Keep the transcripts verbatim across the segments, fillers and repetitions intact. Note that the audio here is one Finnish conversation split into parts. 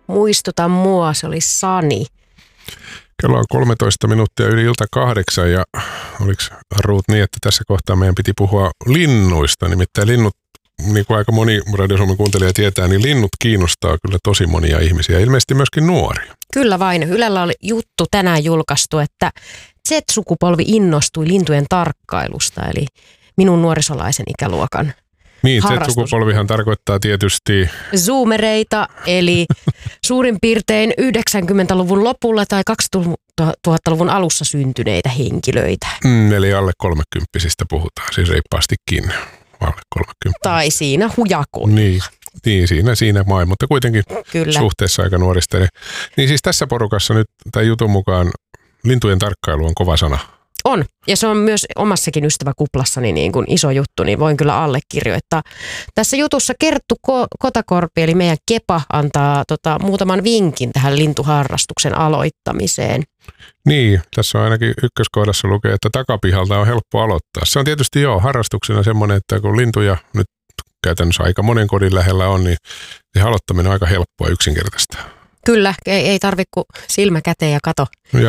muistuta mua, se oli Sani. Kello on kolmetoista minuuttia yli ilta kahdeksan ja oliko Ruut niin, että tässä kohtaa meidän piti puhua linnuista. Nimittäin linnut, niin kuin aika moni Radio Suomen kuuntelija tietää, niin linnut kiinnostaa kyllä tosi monia ihmisiä, ilmeisesti myöskin nuoria. Kyllä vain. Ylellä oli juttu tänään julkaistu, että Z-sukupolvi innostui lintujen tarkkailusta, eli minun nuorisolaisen ikäluokan Niin, harrastus. Z-sukupolvihan tarkoittaa tietysti zoomereita, eli suurin piirtein yhdeksänkymmentäluvun lopulla tai kaksituhattaluvun alussa syntyneitä henkilöitä. Mm, eli alle kolmekymppisistä puhutaan, siis reippaastikin alle kolmekymmentä. Tai siinä hujakoilla. Niin, niin siinä, siinä maa, mutta kuitenkin Kyllä. suhteessa aika nuorista. Niin siis tässä porukassa nyt, tai jutun mukaan, lintujen tarkkailu on kova sana. On, ja se on myös omassakin ystäväkuplassani niin kuin iso juttu, niin voin kyllä allekirjoittaa. Tässä jutussa Kerttu Ko- Kotakorpi, eli meidän Kepa, antaa tota, muutaman vinkin tähän lintuharrastuksen aloittamiseen. Niin, tässä on ainakin ykköskohdassa lukee, että takapihalta on helppo aloittaa. Se on tietysti joo, harrastuksena semmoinen, että kun lintuja nyt käytännössä aika monen kodin lähellä on, niin se aloittaminen on aika helppoa yksinkertaista. Kyllä, ei, ei tarvitse kuin silmä käteen ja kato. Ja,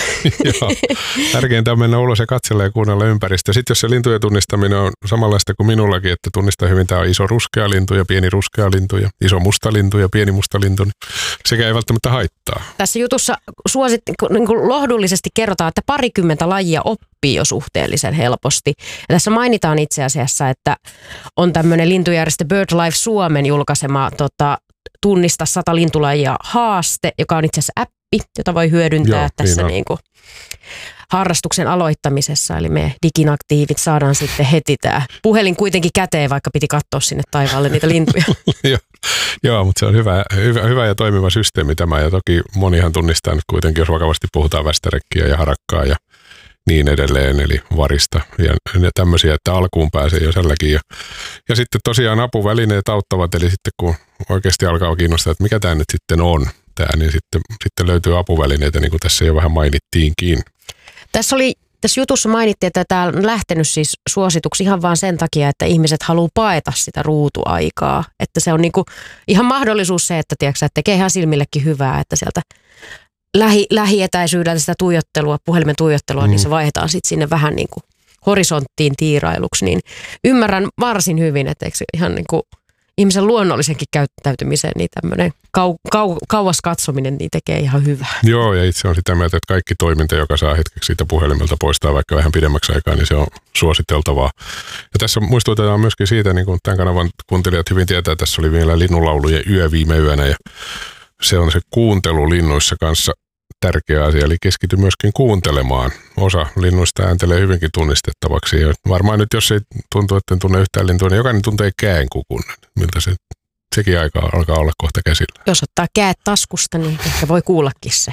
joo. Tärkeintä on mennä ulos ja katsella ja kuunnella ympäristöä. Sitten jos se lintujen tunnistaminen on samanlaista kuin minullakin, että tunnistaa hyvin, tämä on iso ruskea lintu ja pieni ruskea lintu ja iso musta lintu ja pieni musta lintu, niin sekä ei välttämättä haittaa. Tässä jutussa suosit, niin kuin lohdullisesti kerrotaan, että parikymmentä lajia oppii jo suhteellisen helposti. Ja tässä mainitaan itse asiassa, että on tämmöinen lintujärjestö BirdLife Suomen julkaisema tota, tunnista sata lintulajia haaste, joka on itse asiassa appi, jota voi hyödyntää Joo, tässä niin kuin harrastuksen aloittamisessa. Eli me diginaktiivit saadaan sitten heti tämä puhelin kuitenkin käteen, vaikka piti katsoa sinne taivaalle niitä lintuja. Joo, Joo, mutta se on hyvä, hyvä, hyvä ja toimiva systeemi tämä. Ja toki monihan tunnistaa nyt kuitenkin, jos vakavasti puhutaan västärekkiä ja harakkaa ja niin edelleen, eli varista ja, ja tämmöisiä, että alkuun pääsee jo tälläkin. Ja, ja sitten tosiaan apuvälineet auttavat, eli sitten kun oikeasti alkaa kiinnostaa, että mikä tämä nyt sitten on, tämä, niin sitten, sitten löytyy apuvälineitä, niin kuin tässä jo vähän mainittiinkin. Tässä oli Tässä jutussa mainittiin, että tämä on lähtenyt siis suosituksi ihan vaan sen takia, että ihmiset haluaa paeta sitä ruutuaikaa. Että se on niinku ihan mahdollisuus se, että, tiedätkö, että tekee ihan silmillekin hyvää, että sieltä lähi, lähietäisyydeltä sitä tuijottelua, puhelimen tuijottelua, mm. niin se vaihdetaan sitten sinne vähän niin kuin horisonttiin tiirailuksi. Niin ymmärrän varsin hyvin, että eikö ihan niin kuin ihmisen luonnollisenkin käyttäytymiseen niin tämmöinen kau, kau, kauas katsominen niin tekee ihan hyvää. Joo, ja itse on sitä mieltä, että kaikki toiminta, joka saa hetkeksi siitä puhelimelta poistaa vaikka vähän pidemmäksi aikaa, niin se on suositeltavaa. Ja tässä muistutetaan myöskin siitä, niin kuin tämän kanavan kuuntelijat hyvin tietää, tässä oli vielä linnunlaulujen yö viime yönä, ja se on se kuuntelu linnuissa kanssa tärkeä asia, eli keskity myöskin kuuntelemaan. Osa linnuista ääntelee hyvinkin tunnistettavaksi, ja varmaan nyt jos ei tuntuu, että en tunne yhtään lintua, niin jokainen tuntee käenkukunnan, miltä se sekin aika alkaa olla kohta käsillä. Jos ottaa käät taskusta, niin ehkä voi kuullakin se.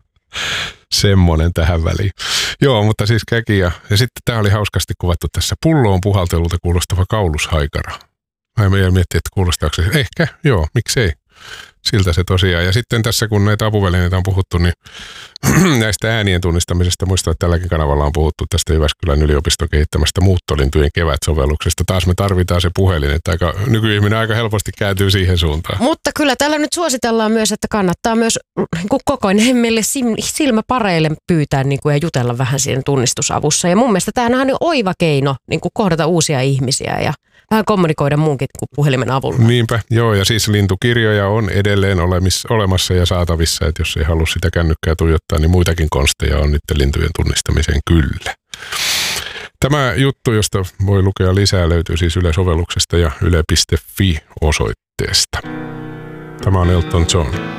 Semmoinen tähän väliin. Joo, mutta siis käki ja, ja sitten tämä oli hauskasti kuvattu tässä pulloon puhaltelulta kuulostava kaulushaikara. Mä meidän miettiä, että kuulostaako se. Ehkä, joo, miksei. Siltä se tosiaan. Ja sitten tässä, kun näitä apuvälineitä on puhuttu, niin näistä äänien tunnistamisesta, muistan, että tälläkin kanavalla on puhuttu tästä Jyväskylän yliopiston kehittämästä muuttolintujen kevätsovelluksesta. Taas me tarvitaan se puhelin, että aika, nykyihminen aika helposti kääntyy siihen suuntaan. Mutta kyllä täällä nyt suositellaan myös, että kannattaa myös niin kokoinemmille silmäpareille pyytää niin kuin, ja jutella vähän siinä tunnistusavussa. Ja mun mielestä tämähän on oiva keino niin kuin kohdata uusia ihmisiä ja vähän kommunikoida muunkin kuin puhelimen avulla. Niinpä, joo, ja siis lintukirjoja on edelleen olemis, olemassa ja saatavissa, että jos ei halua sitä kännykkää tuijottaa, niin muitakin konsteja on niiden lintujen tunnistamiseen kyllä. Tämä juttu, josta voi lukea lisää, löytyy siis Yle-sovelluksesta ja yle piste fi osoitteesta. Tämä on Elton John.